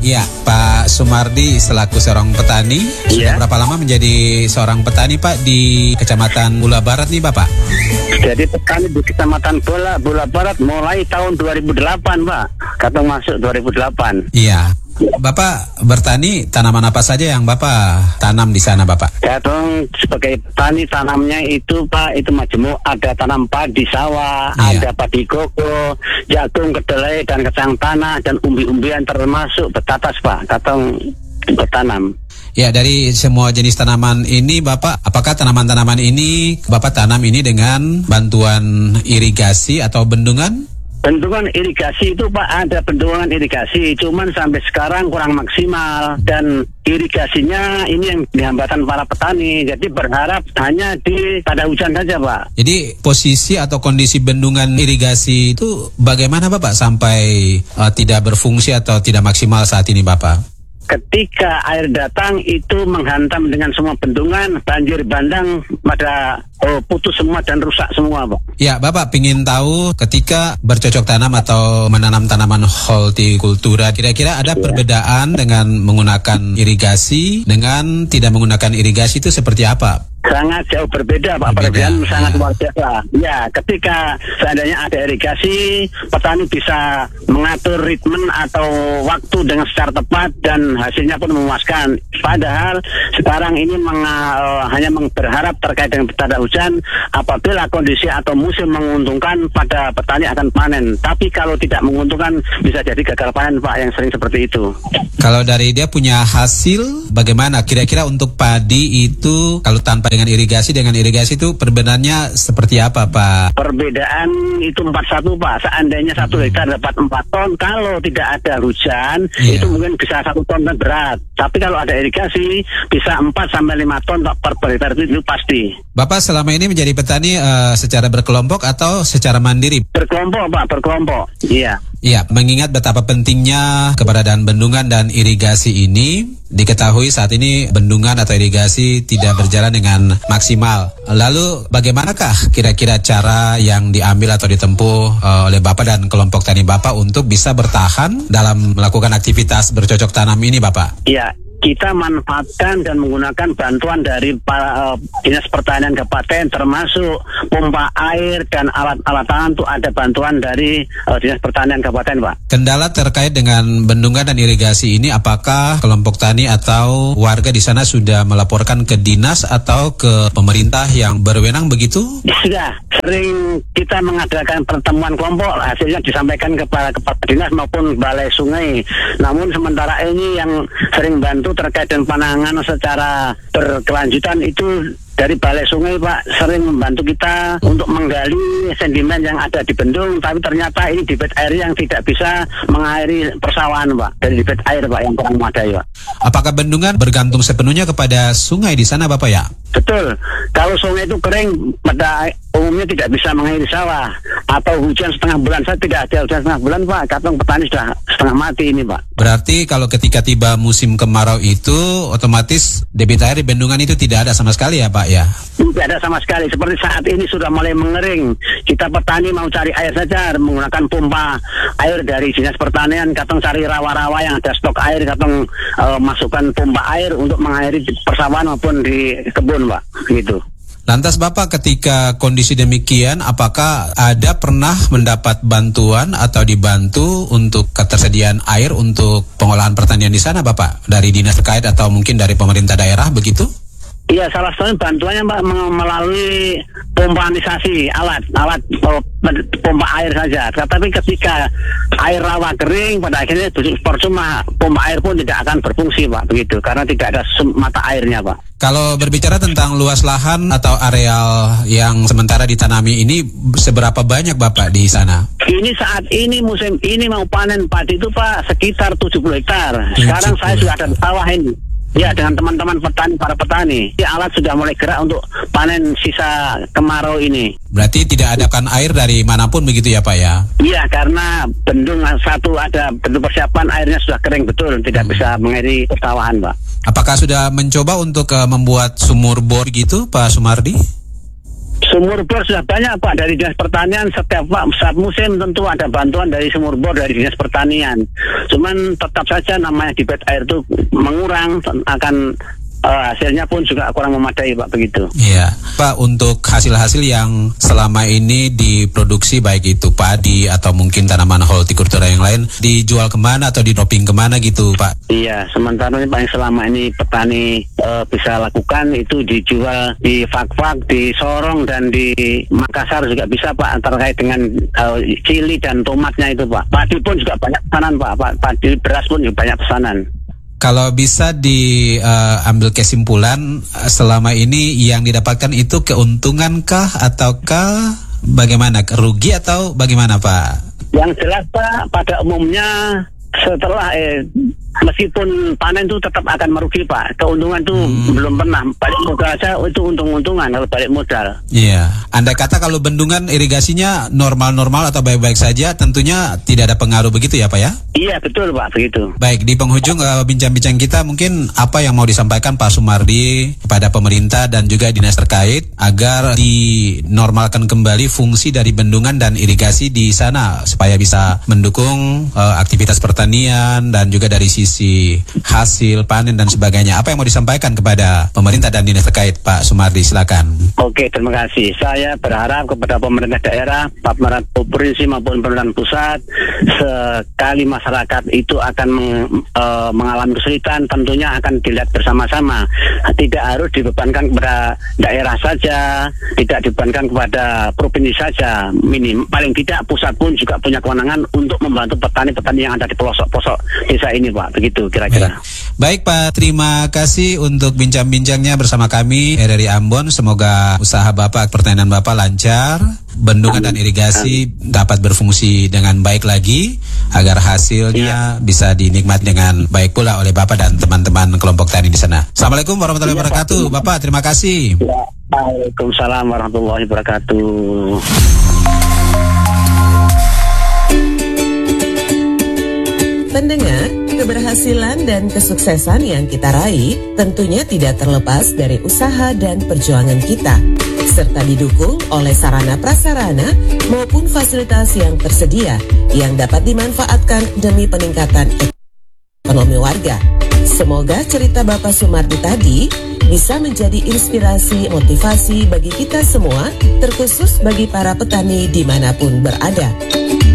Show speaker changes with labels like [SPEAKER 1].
[SPEAKER 1] Iya, Pak Sumardi selaku seorang petani, sudah berapa lama menjadi seorang petani Pak di Kecamatan Bula Barat nih Bapak?
[SPEAKER 2] Jadi petani di Kecamatan Bula Barat mulai tahun 2008 Pak, katong masuk 2008.
[SPEAKER 1] Iya. Bapak bertani tanaman apa saja yang Bapak tanam di sana Bapak?
[SPEAKER 2] Katong sebagai petani tanamnya itu Pak, itu majemuk, ada tanam padi sawah, ada padi koko, jagung, kedelai, dan kacang tanah, dan umbi-umbian termasuk betatas Pak, katong bertanam.
[SPEAKER 1] Ya, dari semua jenis tanaman ini Bapak, apakah tanaman-tanaman ini Bapak tanam ini dengan bantuan irigasi atau bendungan?
[SPEAKER 2] Bendungan irigasi itu Pak, ada bendungan irigasi, cuman sampai sekarang kurang maksimal, dan irigasinya ini yang dihambatan para petani, jadi berharap hanya di pada hujan saja Pak.
[SPEAKER 1] Jadi posisi atau kondisi bendungan irigasi itu bagaimana Bapak sampai tidak berfungsi atau tidak maksimal saat ini Bapak?
[SPEAKER 2] Ketika air datang itu menghantam dengan semua bendungan, banjir bandang pada putus semua dan rusak semua Pak.
[SPEAKER 1] Ya Bapak ingin tahu ketika bercocok tanam atau menanam tanaman hortikultura, kira-kira ada perbedaan dengan menggunakan irigasi dengan tidak menggunakan irigasi itu seperti apa?
[SPEAKER 2] Sangat jauh berbeda Pak, perbedaan sangat luar biasa. Ya, ketika seandainya ada irigasi, petani bisa mengatur ritme atau waktu dengan secara tepat dan hasilnya pun memuaskan. Padahal sekarang ini hanya berharap terkait dengan tanda hujan, apabila kondisi atau musim menguntungkan pada petani akan panen. Tapi kalau tidak menguntungkan bisa jadi gagal panen Pak, yang sering seperti itu.
[SPEAKER 1] Kalau dari dia punya hasil, bagaimana kira-kira untuk padi itu kalau tanpa dengan irigasi itu perbedaannya seperti apa Pak?
[SPEAKER 2] Perbedaan itu 41 Pak. Seandainya 1 hektar dapat 4 ton, kalau tidak ada hujan itu mungkin bisa 1 ton dan berat. Tapi kalau ada irigasi bisa 4-5 ton per hektar, itu pasti.
[SPEAKER 1] Bapak selama ini menjadi petani secara berkelompok atau secara mandiri?
[SPEAKER 2] Berkelompok Pak, berkelompok. Iya.
[SPEAKER 1] Iya, mengingat betapa pentingnya keberadaan bendungan dan irigasi ini, diketahui saat ini bendungan atau irigasi tidak berjalan dengan maksimal. Lalu bagaimanakah kira-kira cara yang diambil atau ditempuh oleh Bapak dan kelompok tani Bapak untuk bisa bertahan dalam melakukan aktivitas bercocok tanam ini Bapak?
[SPEAKER 2] Iya. Kita manfaatkan dan menggunakan bantuan dari Dinas Pertanian Kabupaten, termasuk pompa air dan alat-alat tangan, itu ada bantuan dari Dinas Pertanian Kabupaten Pak.
[SPEAKER 1] Kendala terkait dengan bendungan dan irigasi ini, apakah kelompok tani atau warga di sana sudah melaporkan ke dinas atau ke pemerintah yang berwenang begitu?
[SPEAKER 2] Sudah, sering kita mengadakan pertemuan kelompok, hasilnya disampaikan kepada dinas maupun balai sungai. Namun sementara ini yang sering bantu terkait dengan penanganan secara berkelanjutan itu dari balai sungai Pak, sering membantu kita untuk menggali sedimen yang ada di bendung, tapi ternyata ini debit air yang tidak bisa mengairi persawahan Pak, dari debit air Pak yang kurang memadai Pak.
[SPEAKER 1] Apakah bendungan bergantung sepenuhnya kepada sungai di sana Bapak ya?
[SPEAKER 2] Betul, kalau sungai itu kering pada umumnya tidak bisa mengairi sawah, atau hujan setengah bulan, saya tidak ada hujan setengah bulan Pak, katong petani sudah setengah mati ini Pak.
[SPEAKER 1] Berarti kalau ketika tiba musim kemarau itu otomatis debit air di bendungan itu tidak ada sama sekali ya Pak ya?
[SPEAKER 2] Tidak ada sama sekali, seperti saat ini sudah mulai mengering. Kita petani mau cari air saja menggunakan pompa air dari Dinas Pertanian, katong cari rawa-rawa yang ada stok air, katong masukkan pompa air untuk mengairi persawahan maupun di kebun Pak, gitu.
[SPEAKER 1] Lantas Bapak ketika kondisi demikian, apakah ada pernah mendapat bantuan atau dibantu untuk ketersediaan air untuk pengolahan pertanian di sana Bapak? Dari dinas terkait atau mungkin dari pemerintah daerah begitu?
[SPEAKER 2] Iya, salah satu bantuannya Pak melalui pompanisasi, alat pompa air saja. Tetapi ketika air rawa kering, pada akhirnya percuma, pompa air pun tidak akan berfungsi Pak, begitu, karena tidak ada mata airnya Pak.
[SPEAKER 1] Kalau berbicara tentang luas lahan atau areal yang sementara ditanami ini, seberapa banyak Bapak di sana?
[SPEAKER 2] Ini saat ini musim ini mau panen padi itu Pak sekitar 70 hektar. Sekarang saya sudah ada sawah ini. Ya, dengan teman-teman petani, para petani. Ya, alat sudah mulai gerak untuk panen sisa kemarau ini.
[SPEAKER 1] Berarti tidak adakan air dari manapun begitu ya Pak ya?
[SPEAKER 2] Iya, karena bendung satu ada bentuk persiapan, airnya sudah kering betul, tidak bisa mengairi persawahan Pak.
[SPEAKER 1] Apakah sudah mencoba untuk membuat sumur bor gitu Pak Sumardi?
[SPEAKER 2] Sumur bor sudah banyak Pak dari Dinas Pertanian. Setiap saat musim tentu ada bantuan dari sumur bor dari Dinas Pertanian. Cuman tetap saja namanya debit air itu mengurang, akan hasilnya pun juga kurang memadai Pak, begitu.
[SPEAKER 1] Iya, Pak, untuk hasil-hasil yang selama ini diproduksi baik itu padi atau mungkin tanaman hortikultura yang lain dijual kemana atau di-dropping kemana gitu Pak?
[SPEAKER 2] Iya, sementara ini Pak yang selama ini petani bisa lakukan itu dijual di Fak-Fak, di Sorong dan di Makassar juga bisa Pak, terkait dengan cili dan tomatnya itu Pak. Padi pun juga banyak pesanan Pak, padi beras pun juga banyak pesanan.
[SPEAKER 1] Kalau bisa diambil kesimpulan, selama ini yang didapatkan itu keuntungankah ataukah bagaimana, rugi atau bagaimana Pak?
[SPEAKER 2] Yang jelas Pak, pada umumnya setelah meskipun panen itu tetap akan merugi Pak. Keuntungan itu belum pernah. Balik modal aja itu untung-untungan kalau balik modal.
[SPEAKER 1] Iya. Andai kata kalau bendungan irigasinya normal-normal atau baik-baik saja, tentunya tidak ada pengaruh begitu ya Pak ya?
[SPEAKER 2] Iya betul Pak, begitu.
[SPEAKER 1] Baik, di penghujung bincang-bincang kita, mungkin apa yang mau disampaikan Pak Sumardi kepada pemerintah dan juga dinas terkait agar dinormalkan kembali fungsi dari bendungan dan irigasi di sana supaya bisa mendukung aktivitas pertanian dan juga dari sisi hasil panen dan sebagainya. Apa yang mau disampaikan kepada pemerintah dan dinas terkait Pak Sumardi, silakan.
[SPEAKER 2] Oke, terima kasih. Saya berharap kepada pemerintah daerah, pemerintah provinsi maupun pemerintah pusat, sekali masyarakat itu akan mengalami kesulitan, tentunya akan dilihat bersama-sama. Tidak harus dibebankan kepada daerah saja, tidak dibebankan kepada provinsi saja. Paling tidak pusat pun juga punya kewenangan untuk membantu petani-petani yang ada di pelosok-pelosok desa ini Pak, begitu kira-kira.
[SPEAKER 1] Baik Pak, terima kasih untuk bincang-bincangnya bersama kami RRI Ambon. Semoga usaha Bapak, pertanian Bapak lancar, bendungan dan irigasi dapat berfungsi dengan baik lagi, agar hasilnya bisa dinikmati dengan baik pula oleh Bapak dan teman-teman kelompok tani di sana. Assalamualaikum warahmatullahi wabarakatuh. Bapak, terima kasih.
[SPEAKER 2] Waalaikumsalam warahmatullahi wabarakatuh.
[SPEAKER 3] Pendengar, keberhasilan dan kesuksesan yang kita raih tentunya tidak terlepas dari usaha dan perjuangan kita, serta didukung oleh sarana prasarana maupun fasilitas yang tersedia yang dapat dimanfaatkan demi peningkatan ekonomi warga. Semoga cerita Bapak Sumardi tadi bisa menjadi inspirasi motivasi bagi kita semua, terkhusus bagi para petani dimanapun berada.